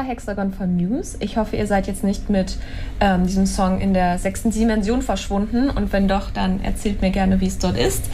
war Hexagon von Muse. Ich hoffe, ihr seid jetzt nicht mit diesem Song in der 6. Dimension verschwunden. Und wenn doch, dann erzählt mir gerne, wie es dort ist.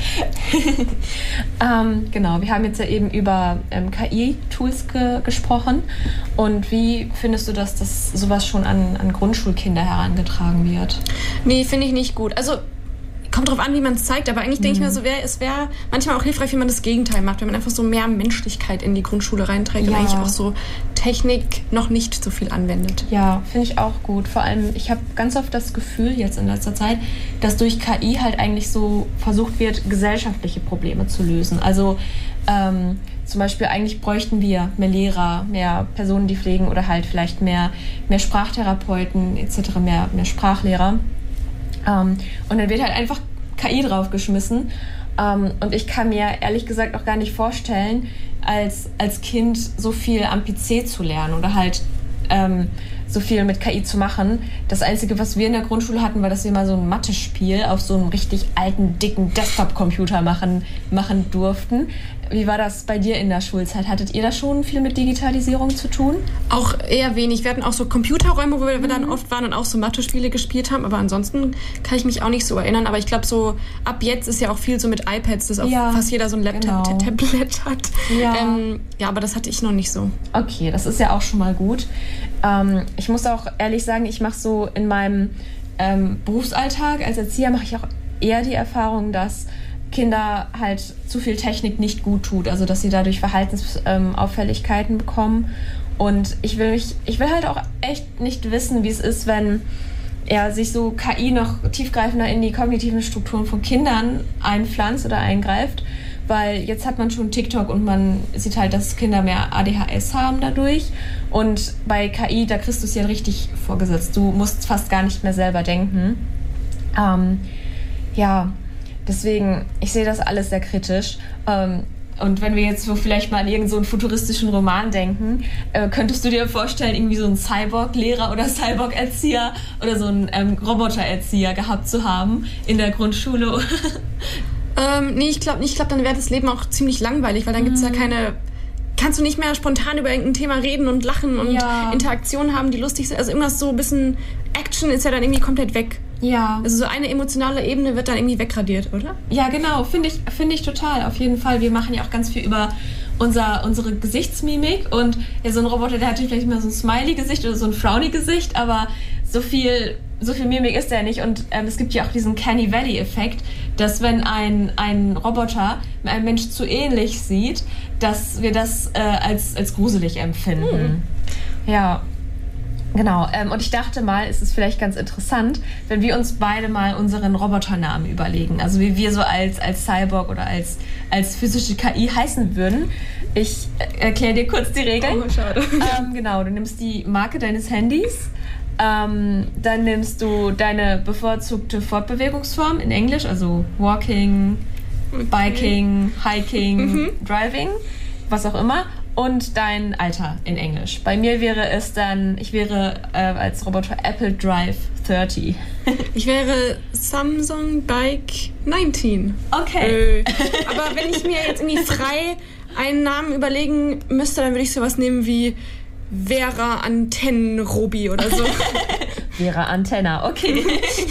Genau, wir haben jetzt ja eben über KI-Tools gesprochen. Und wie findest du, dass sowas schon an Grundschulkinder herangetragen wird? Nee, finde ich nicht gut. Also kommt drauf an, wie man es zeigt, aber eigentlich denke ich mir so, es wäre manchmal auch hilfreich, wenn man das Gegenteil macht, wenn man einfach so mehr Menschlichkeit in die Grundschule reinträgt und eigentlich auch so Technik noch nicht so viel anwendet. Ja, finde ich auch gut. Vor allem, ich habe ganz oft das Gefühl jetzt in letzter Zeit, dass durch KI halt eigentlich so versucht wird, gesellschaftliche Probleme zu lösen. Also zum Beispiel eigentlich bräuchten wir mehr Lehrer, mehr Personen, die pflegen oder halt vielleicht mehr Sprachtherapeuten etc., mehr Sprachlehrer. Und dann wird halt einfach KI draufgeschmissen. Und ich kann mir ehrlich gesagt auch gar nicht vorstellen, als Kind so viel am PC zu lernen oder halt so viel mit KI zu machen. Das Einzige, was wir in der Grundschule hatten, war, dass wir mal so ein Mathe-Spiel auf so einem richtig alten, dicken Desktop-Computer machen durften. Wie war das bei dir in der Schulzeit? Hattet ihr da schon viel mit Digitalisierung zu tun? Auch eher wenig. Wir hatten auch so Computerräume, wo wir dann oft waren und auch so Mathe-Spiele gespielt haben. Aber ansonsten kann ich mich auch nicht so erinnern. Aber ich glaube, so ab jetzt ist ja auch viel so mit iPads, dass auch fast jeder so ein Laptop, Tablet hat. Ja, aber das hatte ich noch nicht so. Okay, das ist ja auch schon mal gut. Ich muss auch ehrlich sagen, ich mache so in meinem Berufsalltag als Erzieher mache ich auch eher die Erfahrung, dass Kinder halt zu viel Technik nicht gut tut, also dass sie dadurch Verhaltensauffälligkeiten bekommen. Und ich will halt auch echt nicht wissen, wie es ist, wenn sich so KI noch tiefgreifender in die kognitiven Strukturen von Kindern einpflanzt oder eingreift, weil jetzt hat man schon TikTok und man sieht halt, dass Kinder mehr ADHS haben dadurch. Und bei KI, da kriegst du es ja richtig vorgesetzt. Du musst fast gar nicht mehr selber denken. Deswegen, ich sehe das alles sehr kritisch. Und wenn wir jetzt so vielleicht mal an irgend so einen futuristischen Roman denken, könntest du dir vorstellen, irgendwie so einen Cyborg-Lehrer oder Cyborg-Erzieher oder so einen Roboter-Erzieher gehabt zu haben in der Grundschule? Nee, ich glaube nicht. Ich glaube, dann wäre das Leben auch ziemlich langweilig, weil dann gibt es ja keine... Kannst du nicht mehr spontan über irgendein Thema reden und lachen und Interaktionen haben, die lustig sind. Also irgendwas so ein bisschen Action ist ja dann irgendwie komplett weg. Ja. Also so eine emotionale Ebene wird dann irgendwie wegradiert, oder? Ja, genau. Finde ich total. Auf jeden Fall. Wir machen ja auch ganz viel über unsere Gesichtsmimik. Und ja, so ein Roboter, der hat vielleicht immer so ein Smiley-Gesicht oder so ein Frowny-Gesicht, aber so viel Mimik ist der nicht. Und es gibt ja auch diesen Canny Valley-Effekt, dass wenn ein Roboter einem Mensch zu ähnlich sieht, dass wir das als gruselig empfinden. Ja. Genau, und ich dachte mal, es ist vielleicht ganz interessant, wenn wir uns beide mal unseren Roboternamen überlegen. Also wie wir so als Cyborg oder als physische KI heißen würden. Ich erkläre dir kurz die Regeln. Oh, schade. Genau, du nimmst die Marke deines Handys, dann nimmst du deine bevorzugte Fortbewegungsform in Englisch, also Walking, Biking, Hiking, Driving, was auch immer. Und dein Alter in Englisch. Bei mir wäre es dann, ich wäre als Roboter Apple Drive 30. Ich wäre Samsung Bike 19. Okay. Aber wenn ich mir jetzt irgendwie frei einen Namen überlegen müsste, dann würde ich sowas nehmen wie Vera Antennenrobi oder so. Vera Antenna, okay.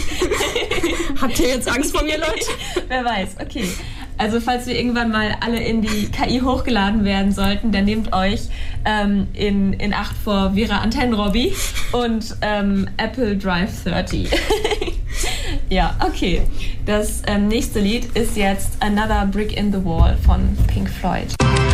Habt ihr jetzt Angst vor mir, Leute? Wer weiß, okay. Also falls wir irgendwann mal alle in die KI hochgeladen werden sollten, dann nehmt euch in Acht vor Vera Antennenrobi und Apple Drive 30. Ja, okay. Das nächste Lied ist jetzt Another Brick in the Wall von Pink Floyd.